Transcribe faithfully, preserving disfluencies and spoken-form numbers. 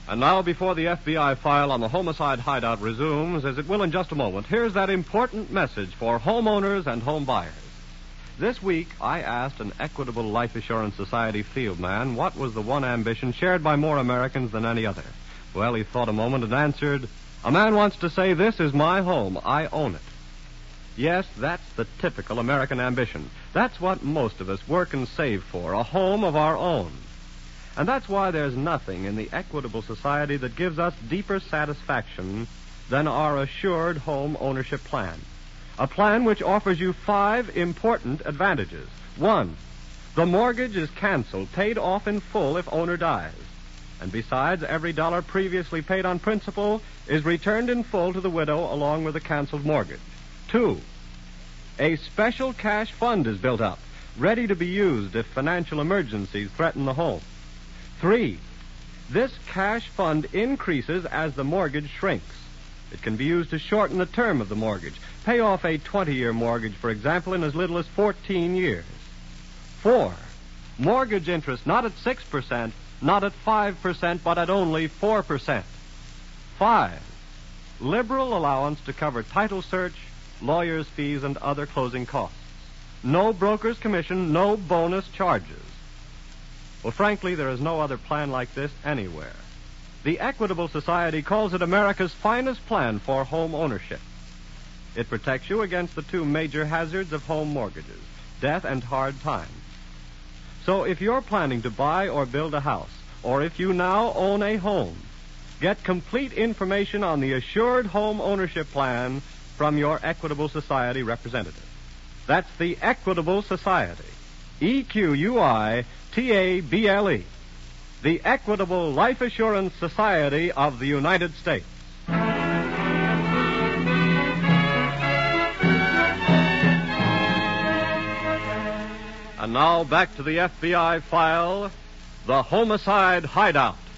And now, before the F B I file on the Homicide Hideout resumes, as it will in just a moment, here's that important message for homeowners and home buyers. This week, I asked an Equitable Life Assurance Society field man what was the one ambition shared by more Americans than any other. Well, he thought a moment and answered, "A man wants to say, 'This is my home. I own it.'" Yes, that's the typical American ambition. That's what most of us work and save for, a home of our own. And that's why there's nothing in the Equitable Society that gives us deeper satisfaction than our Assured Home Ownership Plan. A plan which offers you five important advantages. One, the mortgage is canceled, paid off in full if owner dies. And besides, every dollar previously paid on principal is returned in full to the widow along with the canceled mortgage. Two, a special cash fund is built up, ready to be used if financial emergencies threaten the home. Three, this cash fund increases as the mortgage shrinks. It can be used to shorten the term of the mortgage, pay off a twenty-year mortgage, for example, in as little as fourteen years. Four, mortgage interest not at six percent, not at five percent, but at only four percent. Five, liberal allowance to cover title search, lawyers' fees, and other closing costs. No broker's commission, no bonus charges. Well, frankly, there is no other plan like this anywhere. The Equitable Society calls it America's finest plan for home ownership. It protects you against the two major hazards of home mortgages, death and hard times. So if you're planning to buy or build a house, or if you now own a home, get complete information on the Assured Home Ownership Plan from your Equitable Society representative. That's the Equitable Society. E Q U I T A B L E. The Equitable Life Assurance Society of the United States. And now back to the F B I file, The Homicide Hideout.